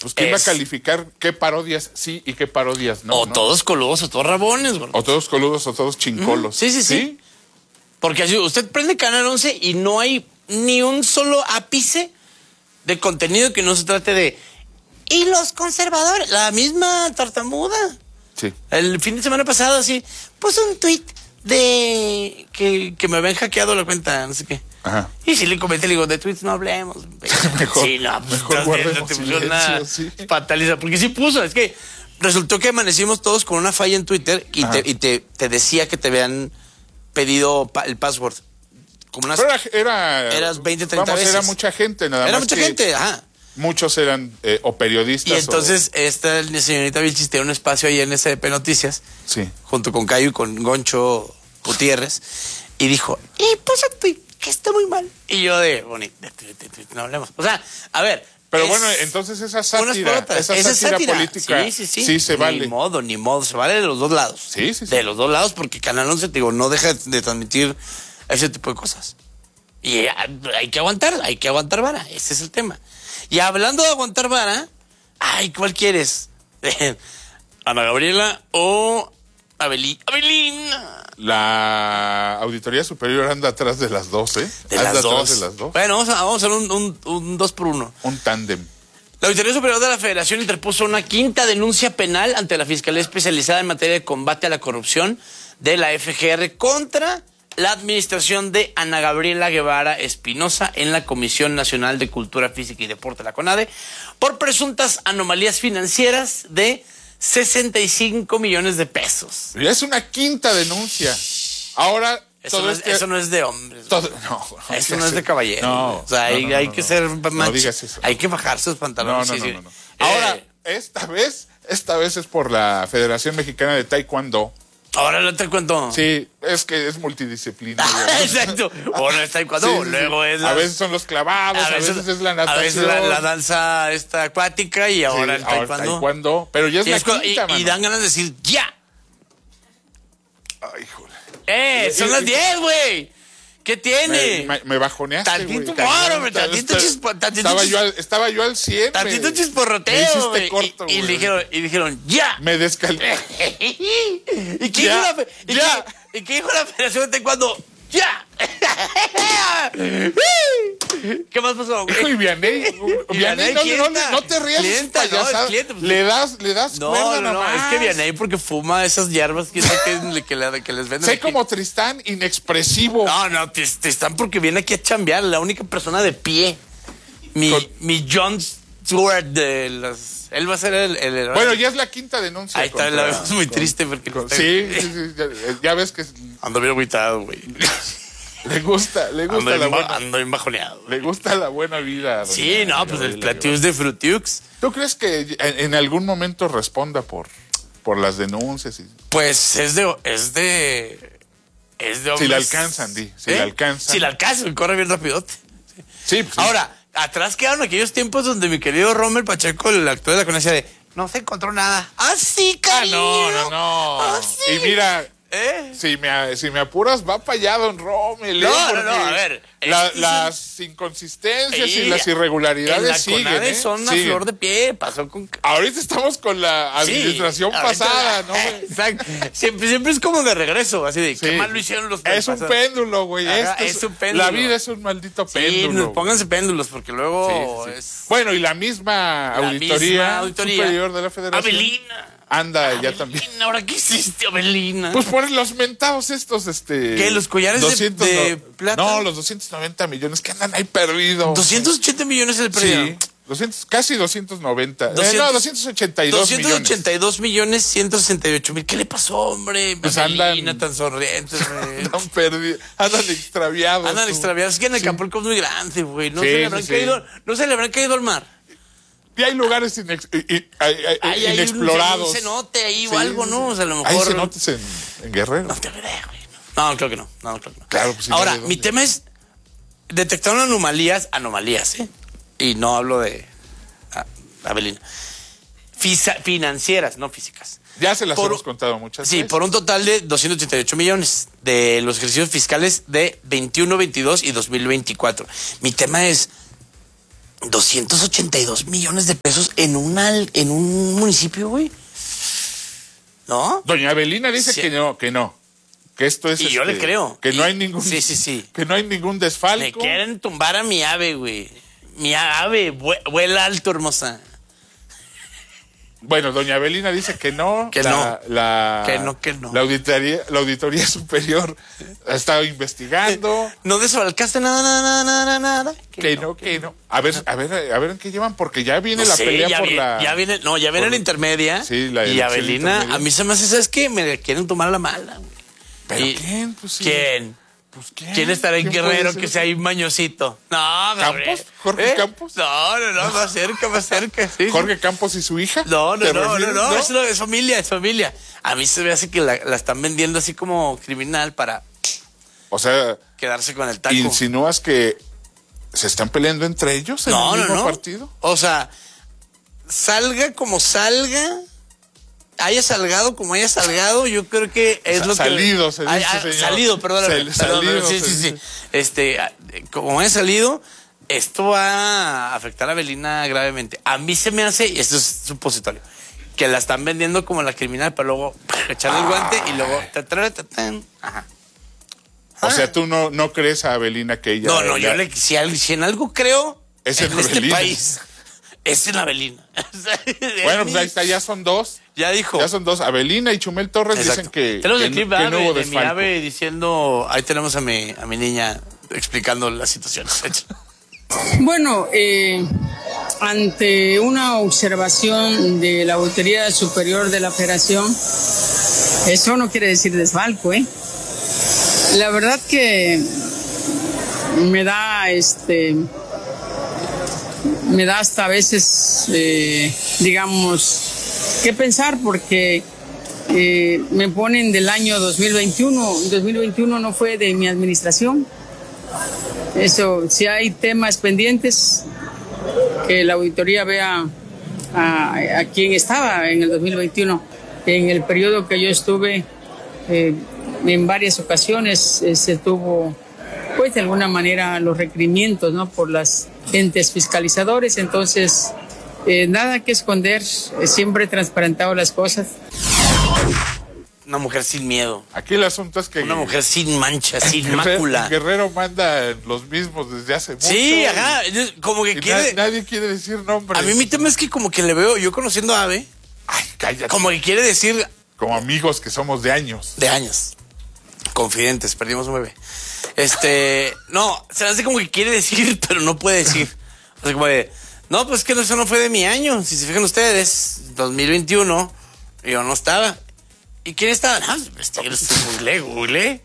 pues ¿quién va a calificar qué parodias sí y qué parodias no? O todos coludos o todos rabones, güey. O todos coludos o todos chincolos. Sí. Porque así usted prende Canal 11 y no hay ni un solo ápice de contenido que no se trate de... Y los conservadores, la misma tartamuda. Sí. El fin de semana pasado, así, puse un tuit de que me habían hackeado la cuenta, no sé qué. Ajá. Y si le comenté, le digo, de tweets no hablemos. Mejor, sí, no, pues, mejor guardemos te puso silencio, una sí. fataliza. Porque sí puso, es que resultó que amanecimos todos con una falla en Twitter y te decía que te habían pedido el password. Como unas... Pero eras 20, 30 veces. Era mucha gente, nada más. Era mucha gente, ajá. Muchos eran o periodistas. Y entonces esta señorita Vilchis tiene un espacio ahí en SDP Noticias, sí, junto con Cayo y con Goncho Gutiérrez, y dijo, y puso tweet que está muy mal. Y yo bonito, no hablemos. O sea, a ver. Pero bueno, entonces esa sátira política sí se vale. Ni modo, se vale de los dos lados. Sí. De los dos lados, porque Canal 11, te digo, no deja de transmitir ese tipo de cosas. Y hay que aguantar vara, ese es el tema. Y hablando de aguantar vara, ¿cuál quieres? ¿Ana Gabriela o Abelina? La Auditoría Superior anda atrás de las dos, ¿eh? De las dos. Bueno, vamos a hacer un 2 por 1. Un tándem. La Auditoría Superior de la Federación interpuso una quinta denuncia penal ante la Fiscalía Especializada en Materia de Combate a la Corrupción de la FGR contra la administración de Ana Gabriela Guevara Espinosa en la Comisión Nacional de Cultura Física y Deporte, la CONADE, por presuntas anomalías financieras de 65 millones de pesos. Ya es una quinta denuncia. Ahora... Eso no es de hombres. Eso no es de caballeros. No, o sea, hay que ser macho. No digas eso. Hay que bajar sus pantalones. No. Ahora, esta vez es por la Federación Mexicana de Taekwondo. Ahora no te cuento. Sí, es que es multidisciplinario. Exacto. Ahora es taekwondo, luego es... A veces son los clavados, a veces es la natación. A veces la danza acuática y ahora el taekwondo. Pero ya es la quinta, y dan ganas de decir, ¡ya! Ay, joder. Son las 10, güey. ¿Qué tiene? Me bajoneaste, tantito güey. Hombre, tantito Estaba yo al 100. Tantito chisporroteo. Me hiciste corto, y dijeron, ¡ya! Me descalifiqué. ¿Y qué dijo la Federación de Taekwondo? ¡Ya! ¿Qué más pasó? Y Vianney, no te rías, payasada. Le das No, es que Vianney porque fuma esas hierbas que les venden. Sé como Tristán, inexpresivo. No, Tristán porque viene aquí a chambear, la única persona de pie. Mi Jon Stewart de las... Él va a ser el bueno, ya es la quinta denuncia. Ahí está, la vemos muy triste porque... Sí, ya ves que... Ando bien agüitado, güey. Le gusta la buena... Ando bien bajoneado. Le gusta la buena vida. Sí, pues el platillo es de Frutiux. ¿Tú crees que en algún momento responda por las denuncias? Pues es de hombres. Si la alcanzan, Si la alcanzan, corre bien rapidote. Sí, pues, ahora, atrás quedaron aquellos tiempos donde mi querido Rommel Pacheco, el actor de la conexión de no se encontró nada. ¡Ah, sí, cariño! No. ¡Ah, sí! Y mira... Si me apuras, va para allá, don Rommel. No, a ver. Las inconsistencias y las irregularidades siguen. Son a flor de pie. Pasó con... Ahorita estamos con la administración pasada, ¿no? Exacto. Siempre es como de regreso, así de qué mal lo hicieron los Es un péndulo, güey. Es un péndulo. La vida es un maldito péndulo. Sí, pónganse péndulos porque luego es... Bueno, y la misma auditoría superior de la Federación. Abelina. Anda, ya también. ¿Ahora qué hiciste, Abelina? Pues por los mentados estos, ¿Qué? ¿Los collares de plata? No, los 290 millones que andan ahí perdidos. 280 millones el perdido. Sí, casi 290. 282 millones. 282 millones 168 mil. ¿Qué le pasó, hombre? Pues Abelina, tan sonrientes, güey. Andan perdidos, andan extraviados. Es que en Acapulco es muy grande, güey. No se le habrán caído al mar. Y hay lugares inexplorados. Hay un cenote ahí o algo, ¿no? O sea, a lo mejor... ¿Hay cenotes en Guerrero? No te veré, güey. No, creo que no. Claro, pues sí. Ahora, mi tema es... Detectaron anomalías, ¿eh? Y no hablo de... Abelina. Financieras, no físicas. Ya se las hemos contado muchas veces. Sí, por un total de 288 millones de los ejercicios fiscales de 21, 22 y 2024. Mi tema es... 282 millones de pesos en un municipio, güey. ¿No? Doña Avelina dice Sí. que no. Que esto es. Y yo le creo. Que no Y- hay ningún. Sí. Que no hay ningún desfalco. Me quieren tumbar a mi ave, güey. Mi ave, vuela alto, hermosa. Bueno, doña Avelina dice que no. Que no. Que no. La auditoría superior ha estado investigando. No desfalcaste nada. Que no. A ver en qué llevan, porque ya viene No la sé, pelea ya por viene, la. ya viene por- la intermedia. Sí, la y elección Avelina, intermedia. a mí se me hace, ¿sabes qué? Me quieren tomar la mala, güey. ¿Pero Y- quién? Pues sí. ¿Quién? Pues, ¿quién? ¿Quién estará en ¿Quién puede Guerrero ser? que sea ahí mañosito? No, Gabriel. ¿Campos? ¿Jorge Campos? No, más cerca. Sí, Jorge Campos y su hija. No, ¿Te refieres? es familia. A mí se me hace que la están vendiendo así como criminal para O sea, quedarse con el taco. ¿insinúas que se están peleando entre ellos en el mismo partido? O sea, salga como salga, haya salgado como haya salgado, yo creo que es lo Salido, que... se dice, señor. Salido, perdóname. Salido, Sí. se Como haya salido, esto va a afectar a Avelina gravemente. A mí se me hace, y esto es supositorio, que la están vendiendo como la criminal para luego echarle el guante y luego... Ajá. O sea, tú no crees a Avelina que ella. No, si en algo creo, Es en en este Avelina. país, es en Avelina. Bueno, pues ahí está, ya son dos. Ya dijo. Ya son dos. Avelina y Chumel Torres Exacto. dicen que. Tenemos que el clip no- que no hubo de mi desfalco. ave diciendo, ahí tenemos a mi niña explicando la situación. Bueno, ante una observación de la Auditoría Superior de la Federación, eso no quiere decir desfalco, ¿eh? La verdad que me da hasta a veces, digamos, qué pensar, porque me ponen del año 2021. 2021 no fue de mi administración. Eso, si hay temas pendientes, que la auditoría vea a quién estaba en el 2021. En el periodo que yo estuve, en varias ocasiones se tuvo, pues de alguna manera, los requerimientos, ¿no?, por las entes fiscalizadores. Entonces, nada que esconder, siempre he transparentado las cosas. Una mujer sin miedo. Aquí el asunto es que. Una mujer sin mancha, sin Guerrero, mácula. Guerrero manda los mismos desde hace mucho. Sí, ajá. Como que Y quiere. nadie quiere decir nombres. A mí mi tema es que como que le veo, yo conociendo a Ave, Ay, cállate. como que quiere decir Como amigos que somos de años. de años. Confidentes, perdimos un bebé. No, se me hace como que quiere decir, pero no puede decir. O sea, como de, no, pues que eso no fue de mi año. Si se fijan ustedes, 2021, yo no estaba. ¿Y quién estaba? No, googleé.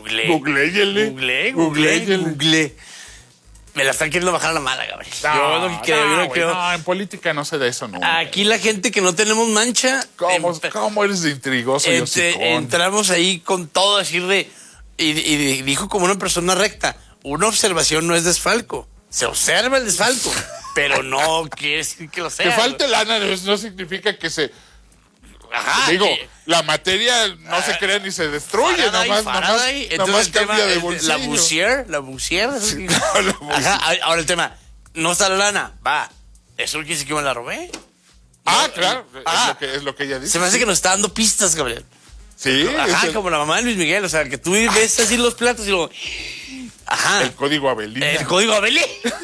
Googleé. Me la están queriendo bajar a la mala, Gabriel. Yo no güey, creo. no, en política no se da eso nunca. Aquí la gente que no tenemos mancha. ¿Cómo eres de intrigoso y hocicón? Entramos ahí con todo, decir de. Y dijo como una persona recta: una observación no es desfalco. Se observa el desfalco, pero no quiere decir que lo sea. Que falte lana no significa que se. Ajá. Digo, la materia no se crea ni se destruye, Faraday. Entonces nomás el tema cambia de es bolsillo. La Busier. Sí, no, la Busier. Ajá. Ahora el tema: no está la lana. Va. Eso quiere decir que me la robé. Ah, claro, Ajá. es lo que ella dice. Se me hace que nos está dando pistas, Gabriel. Sí, Ajá, es como la mamá de Luis Miguel. O sea, que tú ves así los platos y luego. Ajá. el código Avelina. El código Abelí.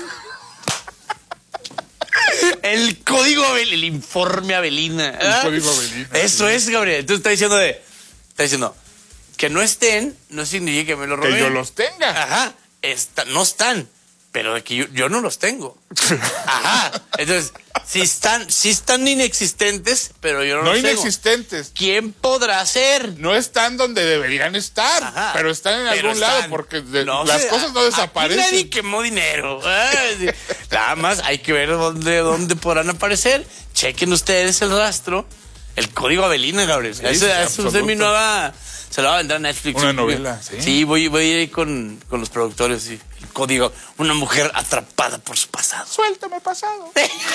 El código Abelí, el informe Avelina. El código Avelina. Eso es, Gabriel. Entonces está diciendo que no estén, no significa que me lo robé. Que yo los tenga. Ajá. No están, pero de que yo no los tengo. Ajá. Entonces, sí están inexistentes, pero yo no No los tengo. inexistentes. ¿Quién podrá ser? No están donde deberían estar, Ajá. pero están en Pero algún lado están. porque No las sé, cosas no aquí desaparecen. nadie quemó dinero. Ay, nada más hay que ver dónde podrán aparecer. Chequen ustedes el rastro. El código Avelina, Gabriel. Sí, Eso es absoluto. mi nueva. Se la va a vender a Netflix. Una novela, sí. Sí, voy a ir ahí con los productores. Sí. El código. Una mujer atrapada por su pasado. Suéltame pasado.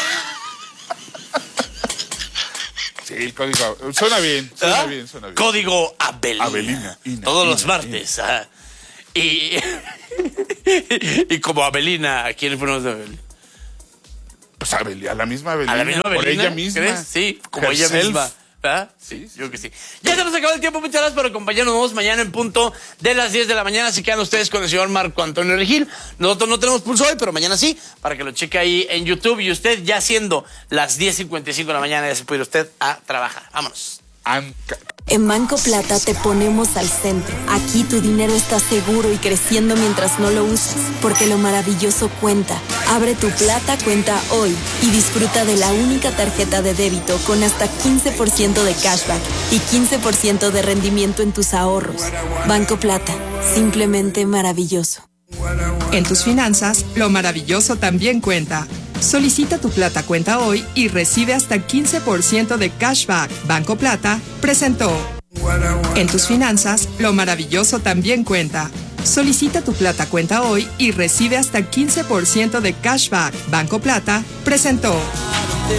Sí, el código. Suena bien, suena ¿Ah? bien, suena bien. Código Avelina. Avelina, Todos los Ina, martes. Ah. Y, y como Avelina, ¿a quién le ponemos de Avelina? Pues a la misma Avelina. ¿A la misma por Avelina? ella misma. ¿Crees? Sí, como ella Herself. misma. ¿Verdad? Sí, yo que sí. Ya se nos acabó el tiempo. Muchas gracias por acompañarnos. Nos vemos mañana en punto de las 10 de la mañana. Se quedan ustedes con el señor Marco Antonio Regil. Nosotros no tenemos pulso hoy, pero mañana sí, para que lo cheque ahí en YouTube. Y usted, ya siendo las 10:55 de la mañana, ya se puede ir usted a trabajar. Vámonos. En Banco Plata te ponemos al centro. Aquí tu dinero está seguro y creciendo mientras no lo usas, porque lo maravilloso cuenta. Abre tu Plata cuenta hoy y disfruta de la única tarjeta de débito con hasta 15% de cashback y 15% de rendimiento en tus ahorros. Banco Plata, simplemente maravilloso. En tus finanzas, lo maravilloso también cuenta. Solicita tu Plata cuenta hoy y recibe hasta 15% de cashback. Banco Plata presentó. En tus finanzas, lo maravilloso también cuenta. Solicita tu Plata cuenta hoy y recibe hasta 15% de cashback. Banco Plata presentó.